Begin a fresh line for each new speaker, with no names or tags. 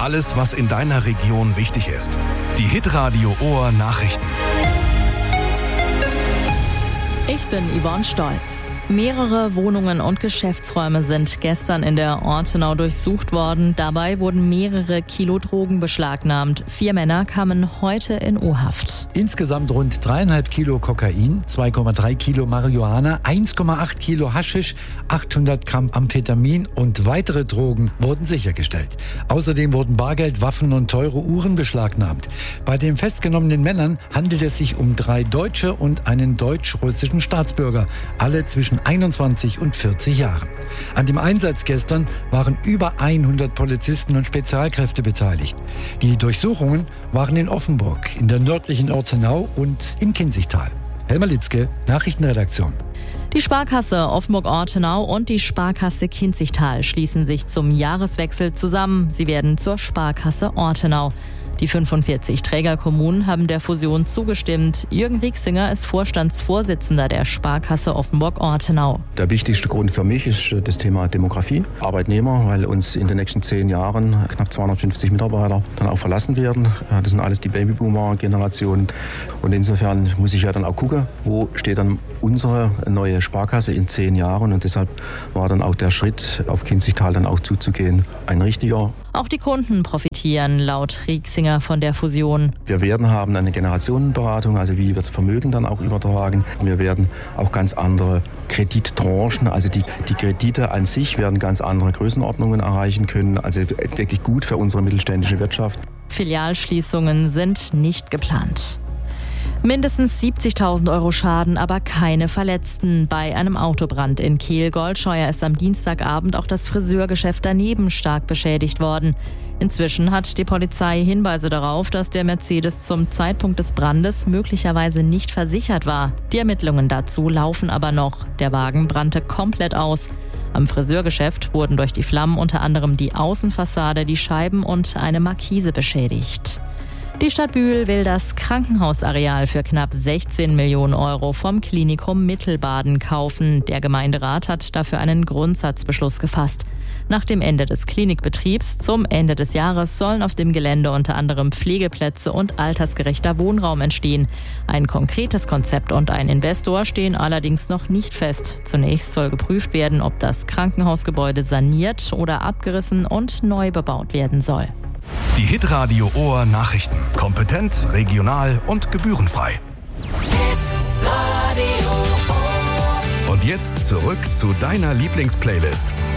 Alles, was in deiner Region wichtig ist. Die Hitradio Ohr Nachrichten.
Ich bin Yvonne Stolz. Mehrere Wohnungen und Geschäftsräume sind gestern in der Ortenau durchsucht worden. Dabei wurden mehrere Kilo Drogen beschlagnahmt. 4 Männer kamen heute in U-Haft.
Insgesamt rund 3,5 Kilo Kokain, 2,3 Kilo Marihuana, 1,8 Kilo Haschisch, 800 Gramm Amphetamin und weitere Drogen wurden sichergestellt. Außerdem wurden Bargeld, Waffen und teure Uhren beschlagnahmt. Bei den festgenommenen Männern handelt es sich um 3 Deutsche und einen deutsch-russischen Staatsbürger, alle zwischen 21 und 40 Jahren. An dem Einsatz gestern waren über 100 Polizisten und Spezialkräfte beteiligt. Die Durchsuchungen waren in Offenburg, in der nördlichen Ortenau und im Kinzigtal. Helmer Litzke, Nachrichtenredaktion.
Die Sparkasse Offenburg-Ortenau und die Sparkasse Kinzigtal schließen sich zum Jahreswechsel zusammen. Sie werden zur Sparkasse Ortenau. Die 45 Trägerkommunen haben der Fusion zugestimmt. Jürgen Rieksinger ist Vorstandsvorsitzender der Sparkasse Offenburg-Ortenau.
Der wichtigste Grund für mich ist das Thema Demografie. Arbeitnehmer, weil uns in den nächsten 10 Jahren knapp 250 Mitarbeiter dann auch verlassen werden. Das sind alles die Babyboomer-Generationen. Und insofern muss ich ja dann auch gucken, wo steht dann unsere neue Sparkasse in 10 Jahren. Und deshalb war dann auch der Schritt, auf Kinzigtal dann auch zuzugehen, ein richtiger.
Auch die Kunden profitieren laut Rieksinger von der Fusion.
Wir werden haben eine Generationenberatung, also wie wird Vermögen dann auch übertragen. Wir werden auch ganz andere Kredittranchen, also die Kredite an sich werden ganz andere Größenordnungen erreichen können. Also wirklich gut für unsere mittelständische Wirtschaft.
Filialschließungen sind nicht geplant. Mindestens 70.000 € Schaden, aber keine Verletzten. Bei einem Autobrand in Kehl-Goldscheuer ist am Dienstagabend auch das Friseurgeschäft daneben stark beschädigt worden. Inzwischen hat die Polizei Hinweise darauf, dass der Mercedes zum Zeitpunkt des Brandes möglicherweise nicht versichert war. Die Ermittlungen dazu laufen aber noch. Der Wagen brannte komplett aus. Am Friseurgeschäft wurden durch die Flammen unter anderem die Außenfassade, die Scheiben und eine Markise beschädigt. Die Stadt Bühl will das Krankenhausareal für knapp 16 Millionen € vom Klinikum Mittelbaden kaufen. Der Gemeinderat hat dafür einen Grundsatzbeschluss gefasst. Nach dem Ende des Klinikbetriebs zum Ende des Jahres sollen auf dem Gelände unter anderem Pflegeplätze und altersgerechter Wohnraum entstehen. Ein konkretes Konzept und ein Investor stehen allerdings noch nicht fest. Zunächst soll geprüft werden, ob das Krankenhausgebäude saniert oder abgerissen und neu bebaut werden soll.
Die Hitradio Ohr Nachrichten. Kompetent, regional und gebührenfrei.
Hitradio Ohr.
Und jetzt zurück zu deiner Lieblingsplaylist.